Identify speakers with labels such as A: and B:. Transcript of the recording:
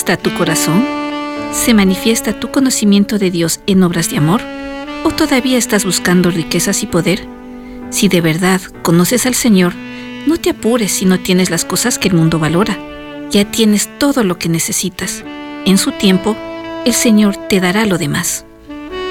A: está tu corazón? ¿Se manifiesta tu conocimiento de Dios en obras de amor? ¿O todavía estás buscando riquezas y poder? Si de verdad conoces al Señor, no te apures si no tienes las cosas que el mundo valora. Ya tienes todo lo que necesitas. En su tiempo, el Señor te dará lo demás.